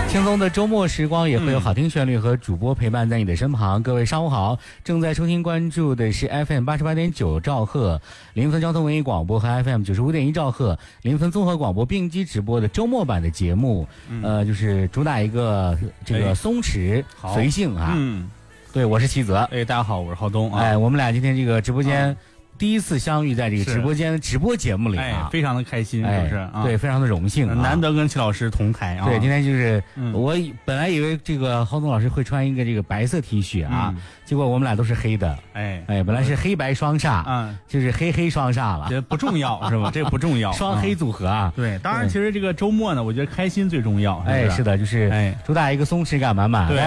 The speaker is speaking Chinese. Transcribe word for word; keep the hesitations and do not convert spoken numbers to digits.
轻松的周末时光也会有好听旋律和主播陪伴在你的身旁。嗯、各位上午好，正在收听关注的是 F M 八十八点九兆赫临汾交通文艺广播和 F M 九十五点一兆赫临汾综合广播并机直播的周末版的节目，嗯、呃，就是主打一个这个松弛、哎、随性啊。嗯，对，我是齐泽。 哎，大家好，我是浩东啊。 哎，我们俩今天这个直播间。嗯第一次相遇在这个直播间直播节目里啊， 哎，非常的开心，是不是？啊、 对，非常的荣幸、啊， 难得跟齐老师同台啊。 对，今天就是、嗯、我本来以为这个浩东老师会穿一个这个白色 T 恤啊，嗯、结果我们俩都是黑的。哎哎，本来是黑白双煞，嗯，就是黑黑双煞了。 这不重要是吧？这个不重要， 双黑组合啊。 对，当然，其实这个周末呢，我觉得开心最重要。 哎，是的，就是哎，主打一个松弛感满满。 对。